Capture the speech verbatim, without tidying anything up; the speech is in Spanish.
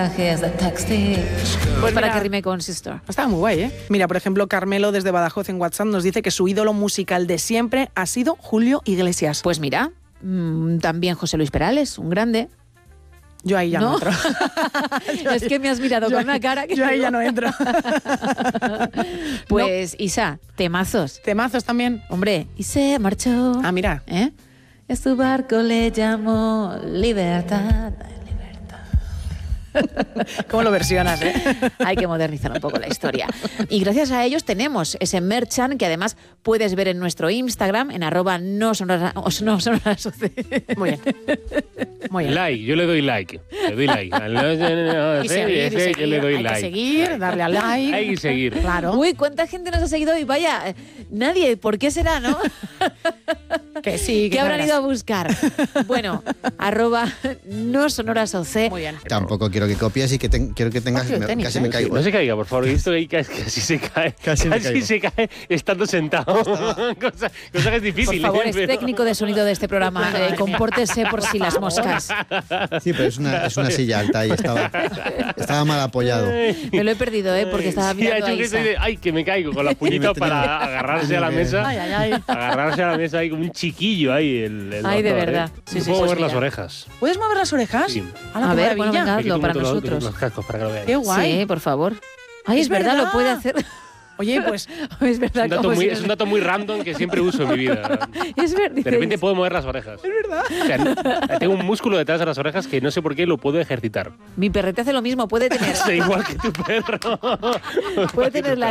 Pues para que rime con Sister. Estaba muy guay, ¿eh? Mira, por ejemplo, Carmelo desde Badajoz en WhatsApp nos dice que su ídolo musical de siempre ha sido Julio Iglesias. Pues mira, mmm, también José Luis Perales, un grande. Yo ahí ya no, no entro. Es que me has mirado yo, con una cara que... Yo ahí ya no entro. Pues, no. Isa, temazos. Temazos también. Hombre, y se marchó. Ah, mira. ¿Eh? Es tu barco le llamó Libertad. ¿Cómo lo versionas, eh? Hay que modernizar un poco la historia. Y gracias a ellos tenemos ese merchan que además puedes ver en nuestro Instagram, en arroba no sonora, no sonora Muy bien. Muy bien. Like, yo le doy like. Le doy like. Y seguir, y seguir. Yo le doy Hay like. que seguir, darle a like. Hay que seguir. Claro. Uy, ¿cuánta gente nos ha seguido hoy? Vaya, nadie. ¿Por qué será, no? Que sí. ¿Qué habrán ido a buscar? Bueno, arroba no sonoras O C. Muy bien. Tampoco quiero que copies y que te, quiero que tengas... Me, tenis, casi ¿eh? me caigo. No se caiga, por favor. Esto ahí casi, casi se cae. Casi, me casi se cae estando sentado. cosa, cosa que es difícil. Por favor, ¿eh? es Pero... técnico de sonido de este programa. Eh, compórtese por si las moscas. Sí, pero es una, es una silla alta y estaba, estaba mal apoyado. Me lo he perdido, ¿eh? Porque estaba sí, mirando ha a hecho Isa. de, ay, que me caigo con las puñitas para agarrarse a la mesa. Ay, ay, ay. Agarrarse a la mesa ahí como un chiquillo ahí. El, el Ay, de doctor, verdad. ¿eh? Sí, sí, Puedo pues mover las mira. orejas. ¿Puedes mover las orejas? Sí. ¡Hala, A qué ver, bueno, maravilla! venga, Aquí hazlo tengo para los- nosotros. Los cascos para que lo vean. ¡Qué guay! Sí, por favor. Ay, es, Es verdad, verdad. lo puede hacer. Oye, pues... Es verdad. Es un, dato como muy, si es no- un dato muy random que siempre uso en mi vida. Es verdad. De repente puedo mover las orejas. Es verdad. O sea, no- tengo un músculo detrás de las orejas que no sé por qué lo puedo ejercitar. Mi perrete hace lo mismo. Puede tener, Es igual que tu perro. puede tener la